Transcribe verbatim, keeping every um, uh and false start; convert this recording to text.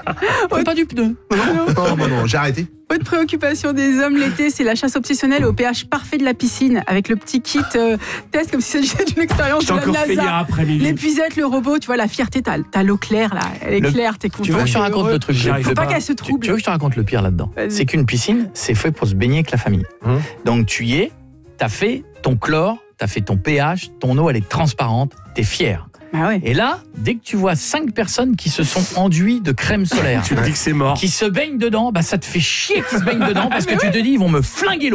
Fais pas du pneu. Non, non, non, non, j'ai arrêté. Autre préoccupation des hommes l'été, c'est la chasse obsessionnelle au pH parfait de la piscine, avec le petit kit euh, test, comme s'il s'agissait d'une expérience Je t'ai de la encore fait hier NASA. après-midi. L'épuisette, le robot, tu vois, la fierté, t'as, t'as l'eau claire, là, elle est Le- claire, t'es content. Tu veux que je te t'es raconte heureux. le truc? Faut J'arrive pas pas. qu'elle se Tu, trouble. tu veux que je te raconte le pire là-dedans? Vas-y. C'est qu'une piscine, c'est fait pour se baigner avec la famille. Hum. Donc tu y es, t'as fait ton chlore, t'as fait ton pH, ton eau elle est transparente, t'es fier. Bah ouais. Et là, dès que tu vois cinq personnes qui se sont enduits de crème solaire, Tu me dis que c'est mort. qui se baignent dedans, bah ça te fait chier qu'ils se baignent dedans parce que tu te dis ils vont me flinguer l'eau.